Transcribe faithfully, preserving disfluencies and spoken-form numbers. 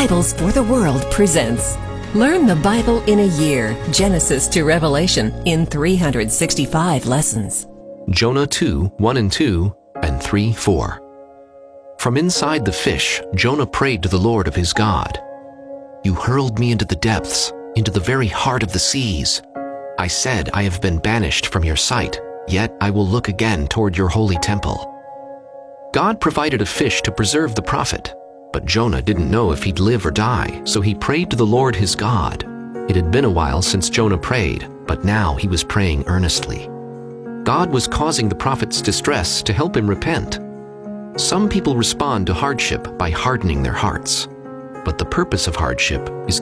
Bibles for the World presents Learn the Bible in a Year, Genesis to Revelation, in three hundred sixty-five lessons. Jonah two, one and two, and three, four. From inside the fish, Jonah prayed to the Lord of his God. You hurled me into the depths, into the very heart of the seas. I said, I have been banished from your sight, yet I will look again toward your holy temple. God provided a fish to preserve the prophet, but Jonah didn't know if he'd live or die, so he prayed to the Lord his God. It had been a while since Jonah prayed, but now he was praying earnestly. God was causing the prophet's distress to help him repent. Some people respond to hardship by hardening their hearts, but the purpose of hardship is